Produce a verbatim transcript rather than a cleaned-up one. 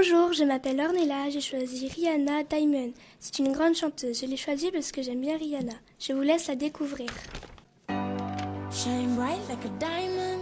Bonjour, je m'appelle Ornella, j'ai choisi Rihanna Diamond. C'est une grande chanteuse, je l'ai choisie parce que j'aime bien Rihanna. Je vous laisse la découvrir. Shine bright like a diamond.